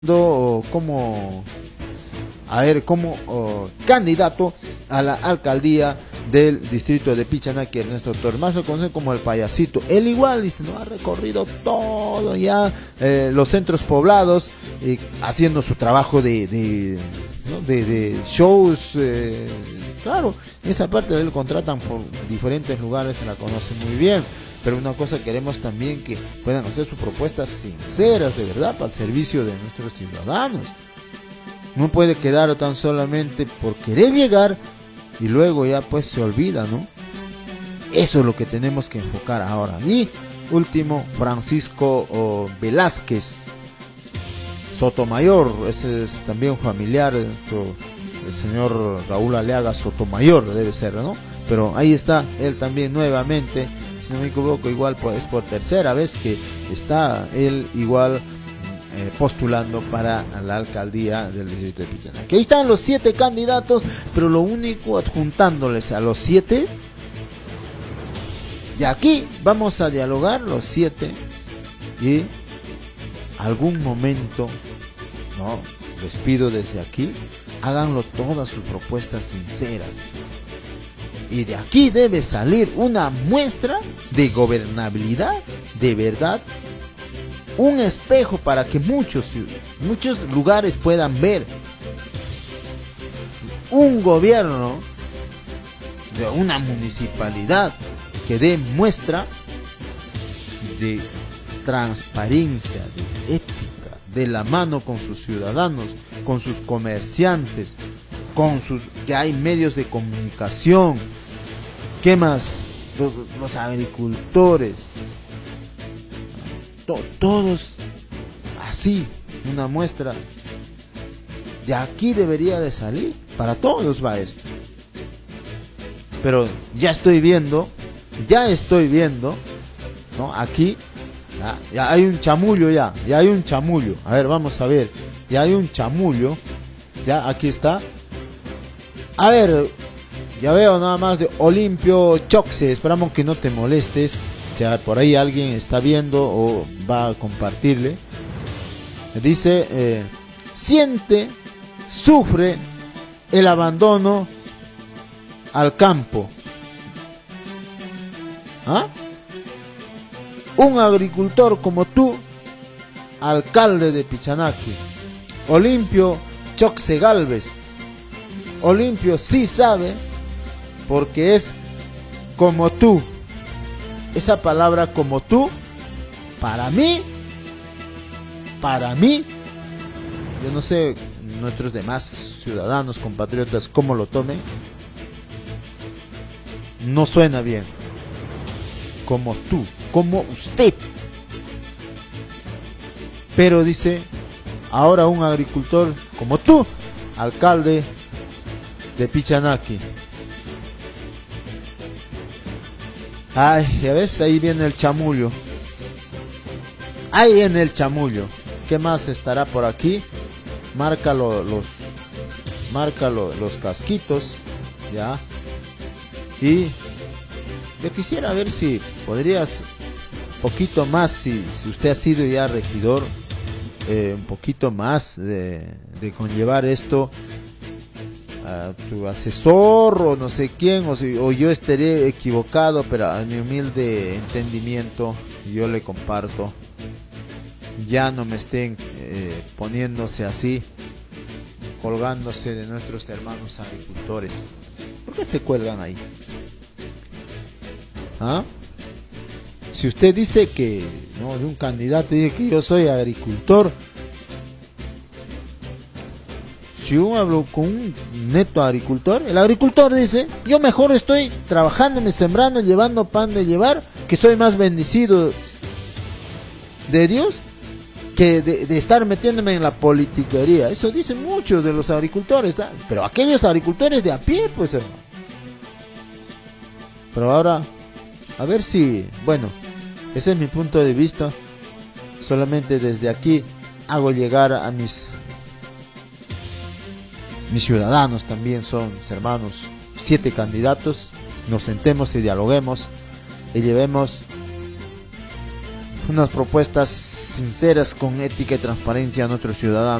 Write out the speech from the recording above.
como candidato a la alcaldía del distrito de Pichanaki, Ernesto Torres, más lo conoce como el payasito. Él igual dice, no, ha recorrido todo ya, los centros poblados, haciendo su trabajo de shows, claro, esa parte de él contratan por diferentes lugares, se la conoce muy bien. Pero una cosa, queremos también que puedan hacer sus propuestas sinceras, de verdad, para el servicio de nuestros ciudadanos. No puede quedar tan solamente por querer llegar y luego ya pues se olvida, ¿no? Eso es lo que tenemos que enfocar ahora. Y último, Francisco Velázquez Sotomayor, ese es también un familiar del señor Raúl Aleaga Sotomayor, debe ser, ¿no? Pero ahí está, él también nuevamente, si no me equivoco, igual es por tercera vez que está él igual postulando para la alcaldía del distrito de Pichanaki. Ahí están los 7 candidatos, pero lo único, adjuntándoles a los 7, y aquí vamos a dialogar los 7 y algún momento, no, les pido desde aquí, háganlo todas sus propuestas sinceras. Y de aquí debe salir una muestra de gobernabilidad, de verdad, un espejo para que muchos lugares puedan ver un gobierno de una municipalidad que dé muestra de transparencia, de ética, de la mano con sus ciudadanos, con sus comerciantes, que hay medios de comunicación. ¿Qué más? Los agricultores, todos así, una muestra. De aquí debería de salir, para todos va esto. Pero ya estoy viendo, ¿no? Aquí ya hay un chamullo, ya hay un chamullo. A ver, vamos a ver, ya hay un chamullo, ya aquí está. A ver, ya veo nada más de Olimpio Choxe, esperamos que no te molestes. Ya por ahí alguien está viendo o va a compartirle. Dice, sufre el abandono al campo. ¿Ah? Un agricultor como tú, alcalde de Pichanaki, Olimpio Choxe Galvez. Olimpio sí sabe, porque es como tú. Esa palabra como tú, para mí, yo no sé nuestros demás ciudadanos, compatriotas, cómo lo tomen, no suena bien. Como tú, como usted. Pero dice, ahora un agricultor como tú, alcalde de Pichanaki. Ay, ya ves, ahí viene el chamullo. Ahí viene el chamullo. ¿Qué más estará por aquí? Marca los casquitos, ya. Y yo quisiera ver si podrías un poquito más, si usted ha sido ya regidor, un poquito más de conllevar esto a tu asesor o no sé quién, o yo estaré equivocado, pero a mi humilde entendimiento yo le comparto. Ya no me estén poniéndose así, colgándose de nuestros hermanos agricultores. ¿Por qué se cuelgan ahí? ¿Ah? Si usted dice que, no, de un candidato dice que yo soy agricultor, si yo hablo con un neto agricultor, el agricultor dice, yo mejor estoy trabajando, sembrando, llevando pan de llevar, que soy más bendecido de Dios que de estar metiéndome en la politiquería. Eso dicen muchos de los agricultores, ¿eh? Pero aquellos agricultores de a pie, pues, hermano. Pero ahora, a ver si, bueno, ese es mi punto de vista. Solamente desde aquí hago llegar a mis ciudadanos, también son hermanos, 7 candidatos. Nos sentemos y dialoguemos y llevemos unas propuestas sinceras con ética y transparencia a nuestros ciudadanos.